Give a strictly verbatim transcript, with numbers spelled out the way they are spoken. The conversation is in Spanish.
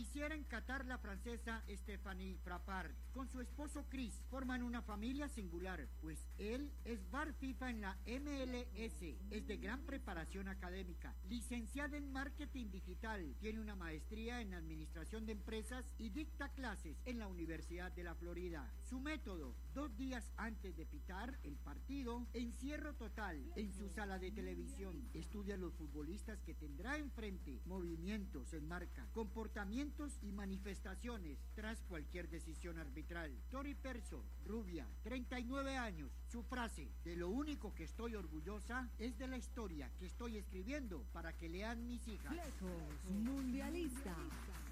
hiciera en Qatar la francesa Stéphanie Frappart. Con su esposo Chris forman una familia singular, pues él es bar FIFA en la M L S, es de gran preparación académica, licenciada en marketing digital, tiene una maestría en administración de empresas y dicta clases en la Universidad de la Florida. Su método: dos días antes de pitar el partido, encierro total en su sala de televisión, estudia a los futbolistas que tendrá enfrente, movimientos en marca, comportamientos y manifestaciones tras cualquier decisión arbitral. Tori Perso, rubia, treinta y nueve años. Su frase: de lo único que estoy orgullosa es de la historia que estoy escribiendo para que lean mis hijas. Flecos Mundialista.